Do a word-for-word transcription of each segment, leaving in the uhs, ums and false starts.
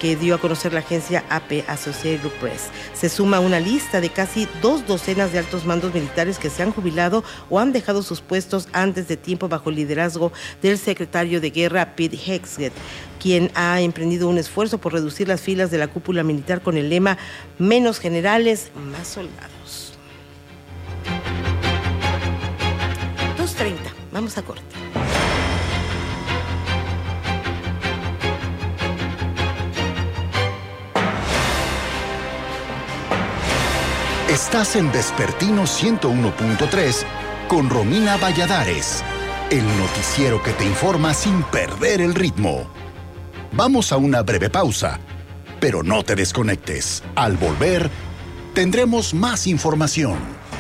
que dio a conocer la agencia A P, Associated Press. Se suma a una lista de casi dos docenas de altos mandos militares que se han jubilado o han dejado sus puestos antes de tiempo bajo el liderazgo del secretario de Guerra, Pete Hegseth, quien ha emprendido un esfuerzo por reducir las filas de la cúpula militar con el lema menos generales, más soldados. dos treinta, vamos a corte. Estás en Vespertino ciento uno punto tres con Romina Valladares, el noticiero que te informa sin perder el ritmo. Vamos a una breve pausa, pero no te desconectes. Al volver, tendremos más información.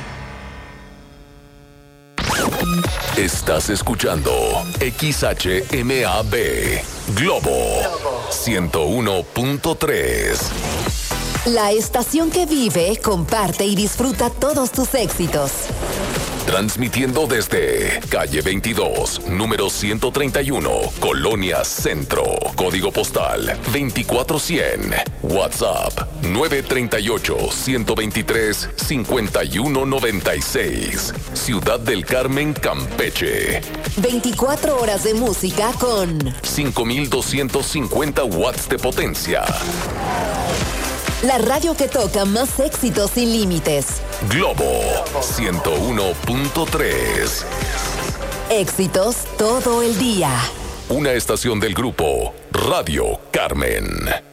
Estás escuchando X H M A B Globo ciento uno punto tres. La estación que vive, comparte y disfruta todos tus éxitos. Transmitiendo desde calle veintidós, número ciento treinta y uno, Colonia Centro. Código postal veinticuatro cien. WhatsApp nueve tres ocho, uno dos tres, cinco uno nueve seis. Ciudad del Carmen, Campeche. veinticuatro horas de música con cinco mil doscientos cincuenta watts de potencia. La radio que toca más éxitos sin límites. Globo ciento uno punto tres. Éxitos todo el día. Una estación del grupo Radio Carmen.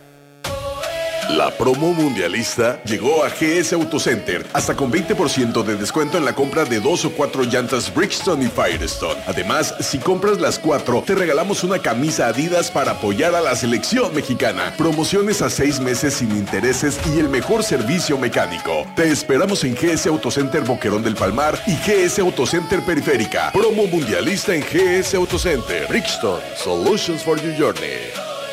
La promo mundialista llegó a G S Autocenter, hasta con veinte por ciento de descuento en la compra de dos o cuatro llantas Bridgestone y Firestone. Además, si compras las cuatro, te regalamos una camisa Adidas para apoyar a la selección mexicana. Promociones a seis meses sin intereses y el mejor servicio mecánico. Te esperamos en G S Autocenter Boquerón del Palmar y G S Autocenter Periférica. Promo mundialista en G S Autocenter. Bridgestone, Solutions for Your Journey.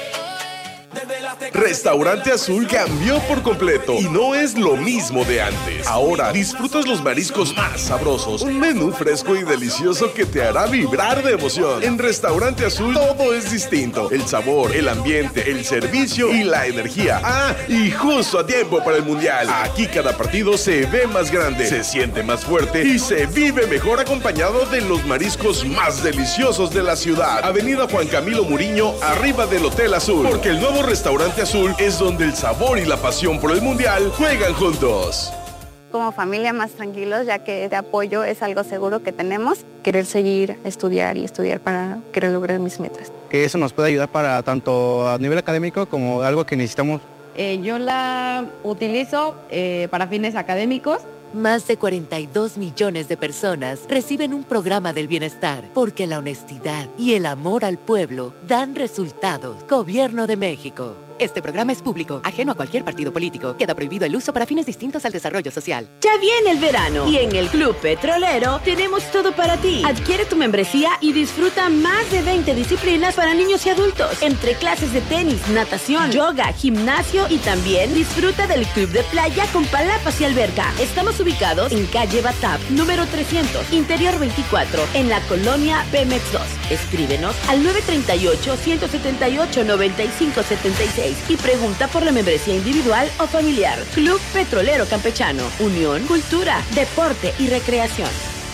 Restaurante Azul cambió por completo y no es lo mismo de antes. Ahora disfrutas los mariscos más sabrosos, un menú fresco y delicioso que te hará vibrar de emoción. En Restaurante Azul todo es distinto: el sabor, el ambiente, el servicio y la energía. Ah, y justo a tiempo para el Mundial. Aquí cada partido se ve más grande, se siente más fuerte y se vive mejor acompañado de los mariscos más deliciosos de la ciudad. Avenida Juan Camilo Muriño, arriba del Hotel Azul, porque el nuevo Restaurante Azul es donde el sabor y la pasión por el Mundial juegan juntos. Como familia más tranquilos, ya que de apoyo es algo seguro que tenemos. Querer seguir, estudiar y estudiar para querer lograr mis metas. Que eso nos puede ayudar para tanto a nivel académico como algo que necesitamos. Eh, yo la utilizo eh, para fines académicos. Más de cuarenta y dos millones de personas reciben un programa del bienestar porque la honestidad y el amor al pueblo dan resultados. Gobierno de México. Este programa es público, ajeno a cualquier partido político. Queda prohibido el uso para fines distintos al desarrollo social. Ya viene el verano y en el Club Petrolero tenemos todo para ti. Adquiere tu membresía y disfruta más de veinte disciplinas para niños y adultos. Entre clases de tenis, natación, yoga, gimnasio y también disfruta del club de playa con palapas y alberca. Estamos ubicados en calle Batap, número trescientos, interior veinticuatro, en la colonia Pemex dos. Escríbenos al nueve tres ocho, uno siete ocho, nueve cinco siete seis y pregunta por la membresía individual o familiar. Club Petrolero Campechano. Unión, cultura, deporte y recreación.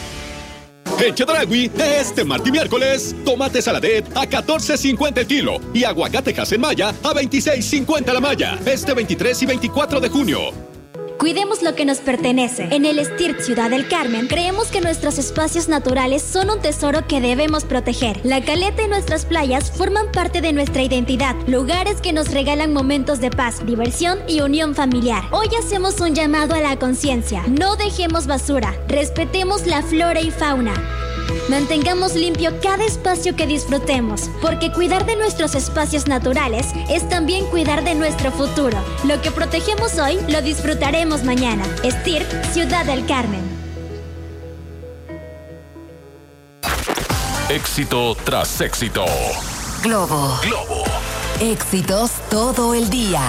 En Chedraui, este martes y miércoles, tomate saladet a catorce cincuenta el kilo y aguacate Hass-en-Maya a veintiséis cincuenta la malla. Este veintitrés y veinticuatro de junio. Cuidemos lo que nos pertenece. En el STIRT Ciudad del Carmen, creemos que nuestros espacios naturales son un tesoro que debemos proteger. La caleta y nuestras playas forman parte de nuestra identidad, lugares que nos regalan momentos de paz, diversión y unión familiar. Hoy hacemos un llamado a la conciencia. No dejemos basura, respetemos la flora y fauna. Mantengamos limpio cada espacio que disfrutemos, porque cuidar de nuestros espacios naturales es también cuidar de nuestro futuro. Lo que protegemos hoy, lo disfrutaremos mañana. STIRT, Ciudad del Carmen. Éxito tras éxito. Globo. Globo. Éxitos todo el día.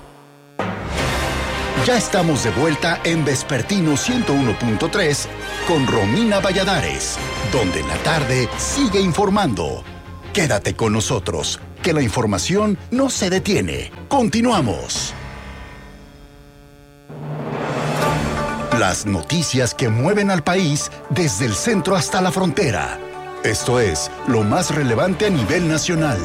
Ya estamos de vuelta en Vespertino ciento uno punto tres con Romina Valladares, donde la tarde sigue informando. Quédate con nosotros, porque la información no se detiene. Continuamos. Las noticias que mueven al país desde el centro hasta la frontera. Esto es lo más relevante a nivel nacional.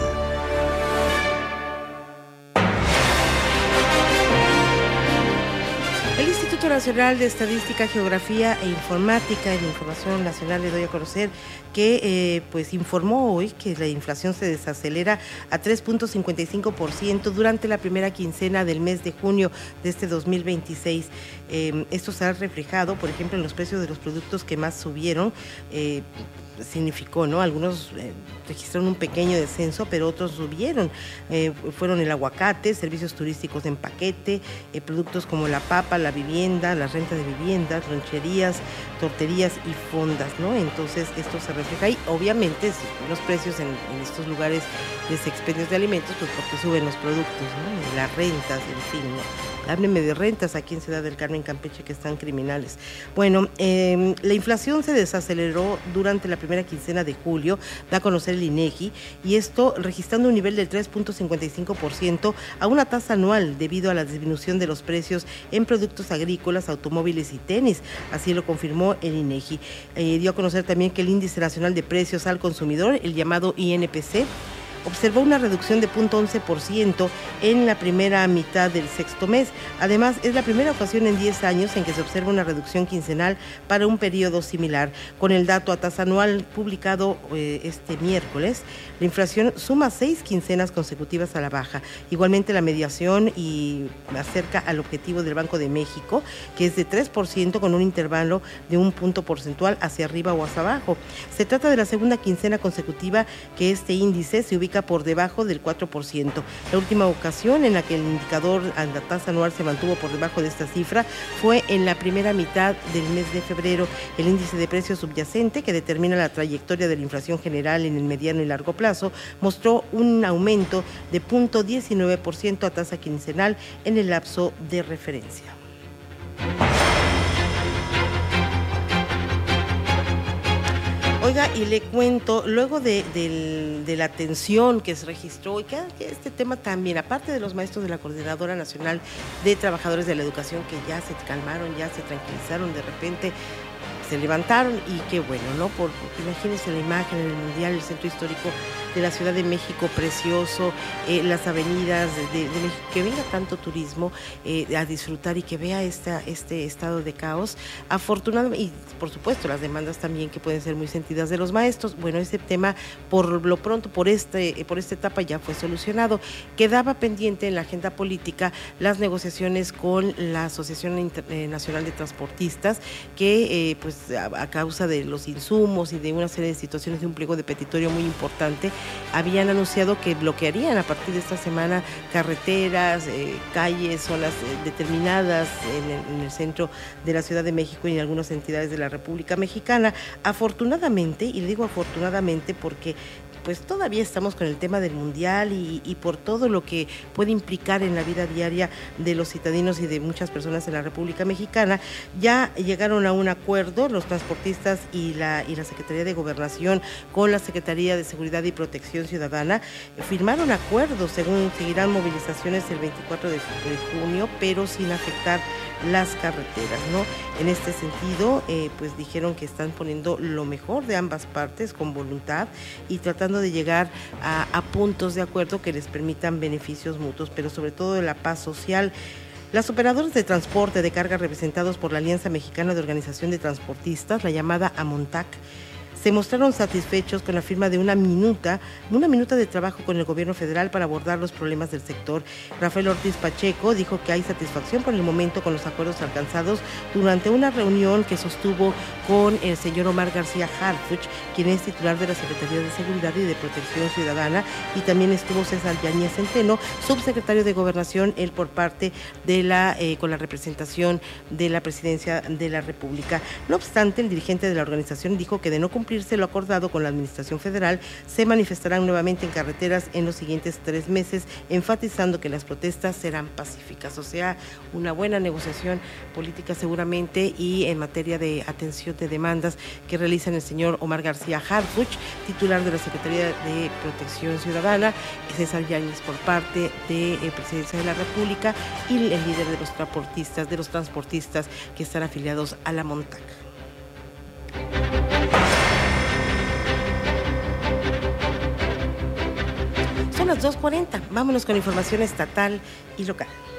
El Instituto Nacional de Estadística, Geografía e Informática, en Información Nacional le doy a conocer que eh, pues informó hoy que la inflación se desacelera a tres punto cincuenta y cinco por ciento durante la primera quincena del mes de junio de este dos mil veintiséis. Eh, esto se ha reflejado, por ejemplo, en los precios de los productos que más subieron. Eh, significó, ¿no? Algunos eh, registraron un pequeño descenso, pero otros subieron. Eh, fueron el aguacate, servicios turísticos en paquete, eh, productos como la papa, la vivienda, la renta de viviendas, rancherías, torterías y fondas, ¿no? Entonces esto se refleja ahí. Obviamente los precios en, en estos lugares de expendios de alimentos, pues porque suben los productos, ¿no? Las rentas, en fin, ¿no? Háblenme de rentas aquí en Ciudad del Carmen, Campeche, que están criminales. Bueno, eh, la inflación se desaceleró durante la primera quincena de julio, da a conocer el INEGI, y esto registrando un nivel del tres punto cincuenta y cinco por ciento a una tasa anual debido a la disminución de los precios en productos agrícolas, automóviles y tenis. Así lo confirmó el INEGI. Eh, dio a conocer también que el Índice Nacional de Precios al Consumidor, el llamado I N P C, observó una reducción de cero punto once por ciento en la primera mitad del sexto mes. Además, es la primera ocasión en diez años en que se observa una reducción quincenal para un periodo similar. Con el dato a tasa anual publicado eh, este miércoles, la inflación suma seis quincenas consecutivas a la baja. Igualmente, la mediación y acerca al objetivo del Banco de México, que es de tres por ciento con un intervalo de un punto porcentual hacia arriba o hacia abajo. Se trata de la segunda quincena consecutiva que este índice se ubica por debajo del cuatro por ciento. La última ocasión en la que el indicador a la tasa anual se mantuvo por debajo de esta cifra fue en la primera mitad del mes de febrero. El índice de precios subyacente, que determina la trayectoria de la inflación general en el mediano y largo plazo, mostró un aumento de cero punto diecinueve por ciento a tasa quincenal en el lapso de referencia. Oiga, y le cuento, luego de, de, de la tensión que se registró, y que, que este tema también, aparte de los maestros de la Coordinadora Nacional de Trabajadores de la Educación, que ya se calmaron, ya se tranquilizaron, de repente se levantaron, y qué bueno, ¿no? Por, porque imagínense la imagen en el Mundial, el centro histórico de la Ciudad de México precioso, eh, las avenidas de, de, de México, que venga tanto turismo eh, a disfrutar y que vea esta, este estado de caos. Afortunadamente, y por supuesto las demandas también que pueden ser muy sentidas de los maestros. Bueno, ese tema por lo pronto, por este por esta etapa ya fue solucionado. Quedaba pendiente en la agenda política las negociaciones con la Asociación Nacional de Transportistas, que eh, pues a, a causa de los insumos y de una serie de situaciones de un pliego de petitorio muy importante, habían anunciado que bloquearían a partir de esta semana carreteras, eh, calles, zonas eh, determinadas en el, en el centro de la Ciudad de México y en algunas entidades de la República Mexicana. Afortunadamente, y digo afortunadamente porque pues todavía estamos con el tema del Mundial y, y por todo lo que puede implicar en la vida diaria de los citadinos y de muchas personas en la República Mexicana, ya llegaron a un acuerdo los transportistas y la, y la Secretaría de Gobernación con la Secretaría de Seguridad y Protección Ciudadana, firmaron acuerdos, según seguirán movilizaciones el veinticuatro de junio, pero sin afectar las carreteras, ¿no? En este sentido, eh, pues dijeron que están poniendo lo mejor de ambas partes con voluntad y tratando de llegar a, a puntos de acuerdo que les permitan beneficios mutuos, pero sobre todo de la paz social. Las operadoras de transporte de carga representados por la Alianza Mexicana de Organización de Transportistas, la llamada AMONTAC, se mostraron satisfechos con la firma de una minuta, una minuta de trabajo con el gobierno federal para abordar los problemas del sector. Rafael Ortiz Pacheco dijo que hay satisfacción por el momento con los acuerdos alcanzados durante una reunión que sostuvo con el señor Omar García Harfuch, quien es titular de la Secretaría de Seguridad y de Protección Ciudadana, y también estuvo César Yáñez Centeno, subsecretario de Gobernación, él por parte de la, eh, con la representación de la Presidencia de la República. No obstante, el dirigente de la organización dijo que de no cumplir cumplirse lo acordado con la Administración Federal, se manifestarán nuevamente en carreteras en los siguientes tres meses, enfatizando que las protestas serán pacíficas. O sea, una buena negociación política seguramente, y en materia de atención de demandas que realizan el señor Omar García Harfuch, titular de la Secretaría de Protección Ciudadana, César Yáñez por parte de eh, Presidencia de la República, y el líder de los transportistas, de los transportistas que están afiliados a la Montac. Son las dos cuarenta. Vámonos con información estatal y local.